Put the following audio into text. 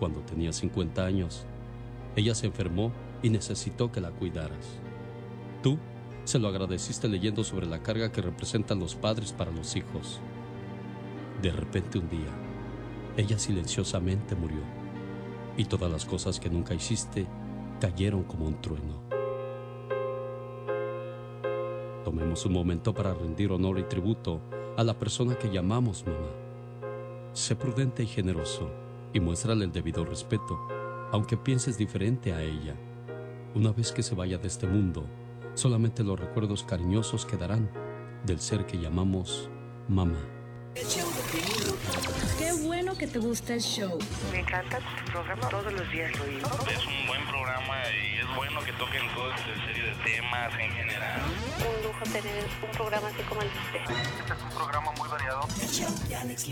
Cuando tenía 50 años, ella se enfermó y necesitó que la cuidaras. Tú se lo agradeciste leyendo sobre la carga que representan los padres para los hijos. De repente un día, ella silenciosamente murió y todas las cosas que nunca hiciste cayeron como un trueno. Tomemos un momento para rendir honor y tributo a la persona que llamamos mamá. Sé prudente y generoso y muéstrale el debido respeto, aunque pienses diferente a ella. Una vez que se vaya de este mundo, solamente los recuerdos cariñosos quedarán del ser que llamamos mamá. Qué bueno que te gusta el show. Me encanta tu programa, todos los días lo oigo. Es un buen programa y es bueno que toquen toda esta serie de temas en general. Un lujo tener un programa así como el de usted. Este es un programa muy variado. El show de Alex